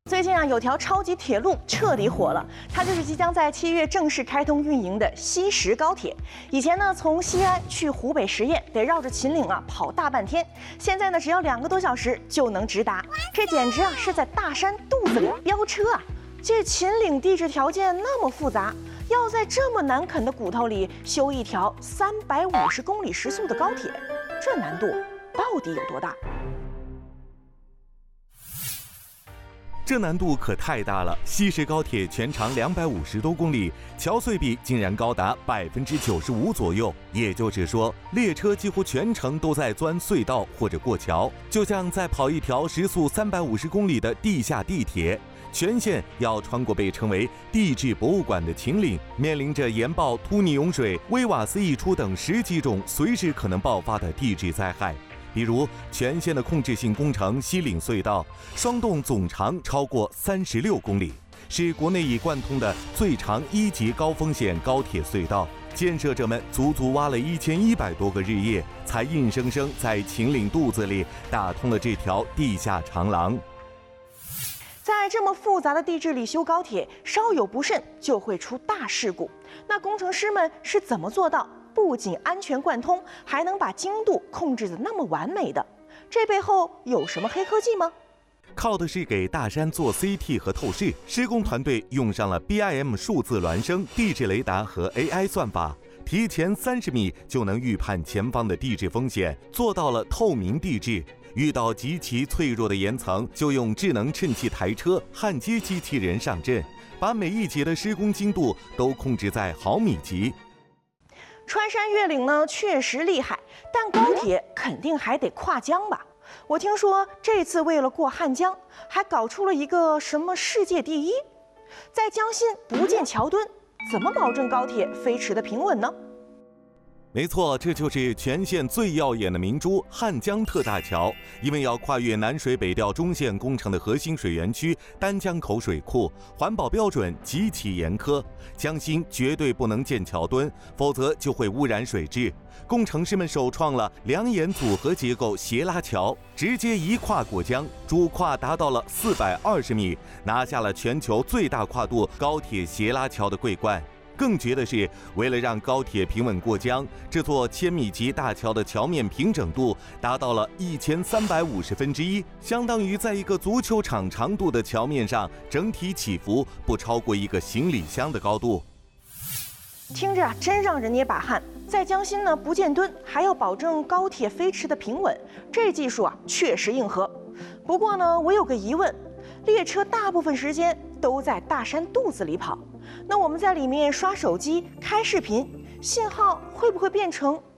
最近啊，有条超级铁路彻底火了，它就是即将在7月正式开通运营的西石高铁。以前呢，从西安去湖北十堰得绕着秦岭啊跑大半天，现在呢，只要2个多小时就能直达，这简直啊是在大山肚子里飙车啊！这秦岭地质条件那么复杂，要在这么难啃的骨头里修一条350公里时速的高铁，这难度到底有多大？ 这难度可太大了！西石高铁全长250多公里，桥隧比竟然高达95%左右。也就是说，列车几乎全程都在钻隧道或者过桥，就像在跑一条时速350公里的地下地铁。全线要穿过被称为地质博物馆的秦岭，面临着岩爆、突尼涌水、威瓦斯溢出等10几种随时可能爆发的地质灾害。 比如全线的控制性工程西岭隧道，双洞总长超过36公里，是国内已贯通的最长1级高风险高铁隧道。建设者们足足挖了1100多个日夜，才硬生生在秦岭肚子里打通了这条地下长廊。 在这么复杂的地质里修高铁，稍有不慎就会出大事故。那工程师们是怎么做到？ 不仅安全贯通，还能把精度控制得那么完美的，这背后有什么黑科技吗？ 靠的是给大山做 CT 和透视，施工团队用上了 BIM 数字孪生、地质雷达和 AI 算法，提前30米就能预判前方的地质风险，做到了透明地质。遇到极其脆弱的岩层，就用智能趁气台车、焊接机器人上阵，把每一节的施工精度都控制在毫米级。 穿山越岭呢，确实厉害，但高铁肯定还得跨江吧？我听说这次为了过汉江，还搞出了一个什么世界第一，在江心不建桥墩，怎么保证高铁飞驰的平稳呢？ 没错，这就是全线最耀眼的明珠——汉江特大桥。因为要跨越南水北调中线工程的核心水源区丹江口水库，环保标准极其严苛，江心绝对不能建桥墩，否则就会污染水质。工程师们首创了2眼组合结构斜拉桥，直接一跨过江，主跨达到了420米，拿下了全球最大跨度高铁斜拉桥的桂冠。 更绝的是，为了让高铁平稳过江，这座1000米级大桥的桥面平整度达到了1350%，相当于在一个足球场长度的桥面上，整体起伏不超过一个行李箱的高度。 听着啊，真让人捏把汗。在江心呢，不建墩，还要保证高铁飞驰的平稳，这技术啊，确实硬核。不过呢，我有个疑问，列车大部分时间都在大山肚子里跑。 那我们在里面刷手机、开视频，信号会不会变成